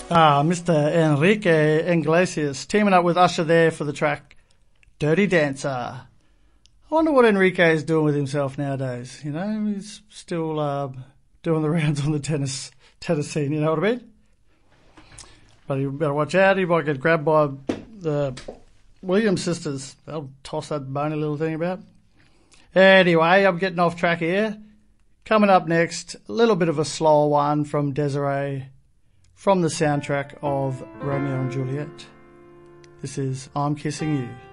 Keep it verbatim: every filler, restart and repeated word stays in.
Ah, Mister Enrique Iglesias teaming up with Usher there for the track Dirty Dancer. I wonder what Enrique is doing with himself nowadays. You know, he's still uh, doing the rounds on the tennis tennis scene, you know what I mean? But you better watch out, he might get grabbed by the Williams sisters. They'll toss that bony little thing about. Anyway, I'm getting off track here. Coming up next, a little bit of a slower one from Desiree from the soundtrack of Romeo and Juliet. This is I'm Kissing You.